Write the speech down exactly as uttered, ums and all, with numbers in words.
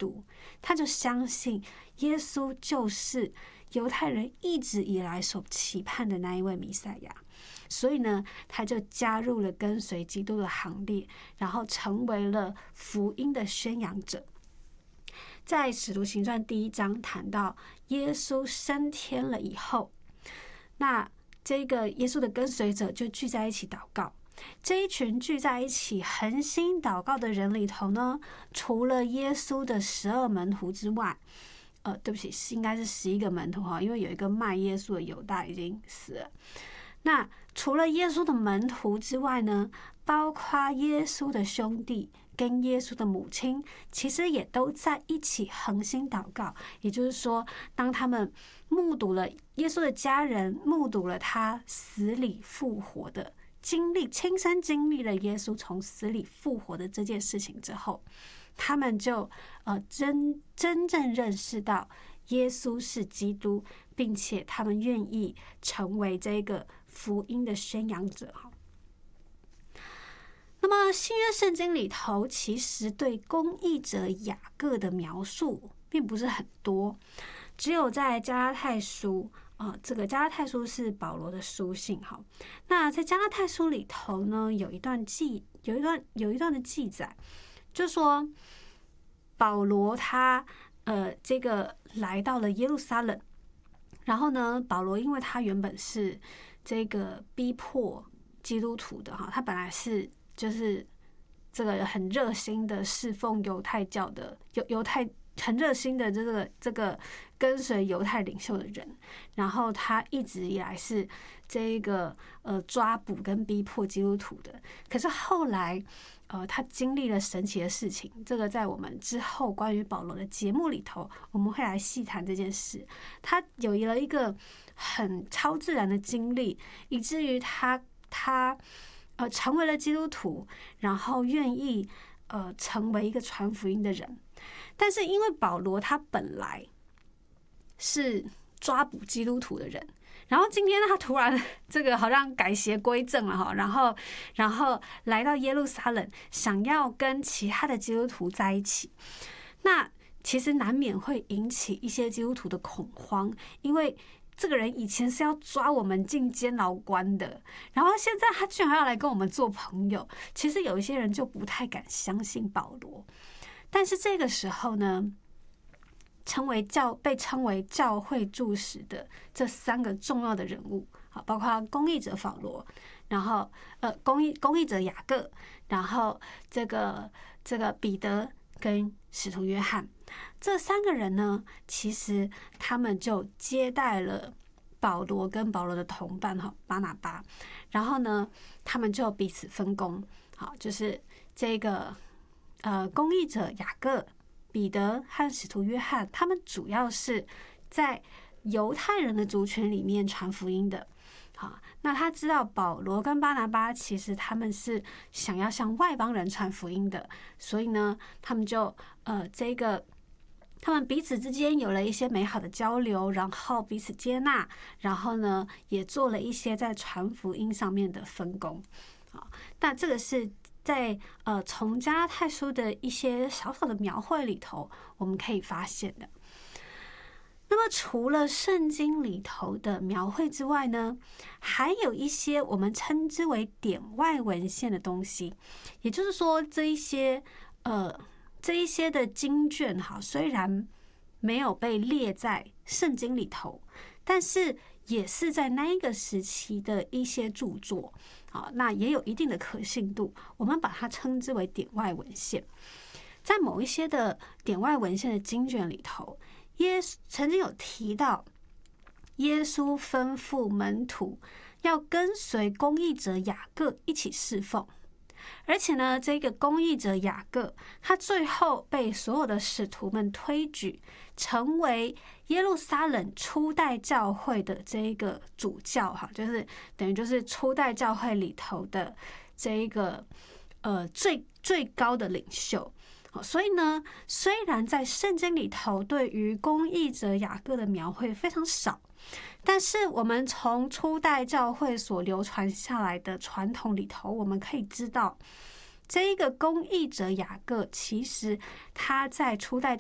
督，他就相信耶稣就是犹太人一直以来所期盼的那一位弥赛亚。所以呢，他就加入了跟随基督的行列，然后成为了福音的宣扬者。在使徒行传第一章谈到耶稣升天了以后，那这个耶稣的跟随者就聚在一起祷告。这一群聚在一起恒心祷告的人里头呢，除了耶稣的十二门徒之外，呃，对不起，应该是十一个门徒哈，因为有一个卖耶稣的犹大已经死了。那除了耶稣的门徒之外呢，包括耶稣的兄弟跟耶稣的母亲，其实也都在一起恒心祷告。也就是说，当他们目睹了耶稣的家人，目睹了他死里复活的经历，亲身经历了耶稣从死里复活的这件事情之后，他们就呃真真正认识到耶稣是基督，并且他们愿意成为这个福音的宣扬者。那么新约圣经里头其实对公义者雅各的描述并不是很多，只有在加拉太书，呃，这个加拉太书是保罗的书信哈。那在加拉太书里头呢，有一段记，有一段有一段的记载，就说保罗他呃这个来到了耶路撒冷，然后呢，保罗因为他原本是这个逼迫基督徒的哈，他本来是就是这个很热心的侍奉犹太教的犹犹太很热心的这个这个跟随犹太领袖的人，然后他一直以来是这个呃抓捕跟逼迫基督徒的。可是后来呃他经历了神奇的事情，这个在我们之后关于保罗的节目里头我们会来细谈这件事。他有了一个很超自然的经历，以至于他他呃成为了基督徒，然后愿意呃成为一个传福音的人。但是因为保罗他本来是抓捕基督徒的人，然后今天他突然这个好像改邪归正了哈，然后然后来到耶路撒冷，想要跟其他的基督徒在一起，那其实难免会引起一些基督徒的恐慌，因为这个人以前是要抓我们进监牢关的，然后现在他居然要来跟我们做朋友。其实有一些人就不太敢相信保罗。但是这个时候呢，称为教被称为教会柱石的这三个重要的人物，好，包括公义者保罗，然后呃公义公义者雅各，然后这个这个彼得跟使徒约翰，这三个人呢，其实他们就接待了保罗跟保罗的同伴哈巴拿巴，然后呢，他们就彼此分工，好，就是这个。呃，公义者雅各、彼得和使徒约翰，他们主要是在犹太人的族群里面传福音的。好，那他知道保罗跟巴拿巴其实他们是想要向外邦人传福音的，所以呢，他们就呃这个他们彼此之间有了一些美好的交流，然后彼此接纳，然后呢，也做了一些在传福音上面的分工。好，那这个是。在呃，从加拉太书的一些小小的描绘里头，我们可以发现的。那么，除了圣经里头的描绘之外呢，还有一些我们称之为典外文献的东西。也就是说，这一些呃，这一些的经卷哈，虽然没有被列在圣经里头，但是也是在那一个时期的一些著作。好，那也有一定的可信度，我们把它称之为典外文献。在某一些的典外文献的经卷里头，耶稣曾经有提到，耶稣吩咐门徒要跟随公义者雅各一起侍奉，而且呢，这个公义者雅各，他最后被所有的使徒们推举，成为耶路撒冷初代教会的这个主教哈，就是等于就是初代教会里头的这一个呃最最高的领袖。所以呢，虽然在圣经里头对于公义者雅各的描绘非常少，但是我们从初代教会所流传下来的传统里头，我们可以知道，这一个公义者雅各，其实他在初代